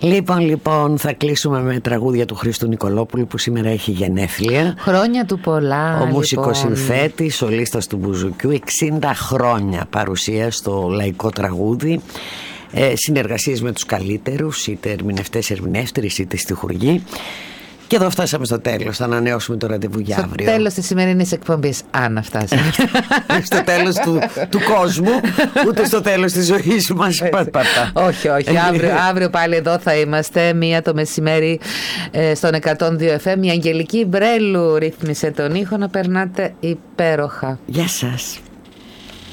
Λοιπόν, θα κλείσουμε με τραγούδια του Χρήστου Νικολόπουλου που σήμερα έχει γενέθλια. Χρόνια του πολλά. Ο μουσικοσυνθέτης, σολίστας του Μπουζουκιού, 60 χρόνια παρουσία στο λαϊκό τραγούδι. Συνεργασίες με τους καλύτερους, είτε ερμηνευτές, ερμηνεύτριες, είτε στιχουργοί. Και εδώ φτάσαμε στο τέλος. Θα ανανεώσουμε το ραντεβού για αύριο. Στο τέλος της σημερινής εκπομπής, αν φτάσαμε. Στο τέλος του κόσμου, ούτε στο τέλος της ζωής μας. Όχι. Αύριο πάλι εδώ θα είμαστε. 1 το μεσημέρι στον 102 FM. Η Αγγελική Μπρέλου ρύθμισε τον ήχο. Να περνάτε υπέροχα. Γεια σας.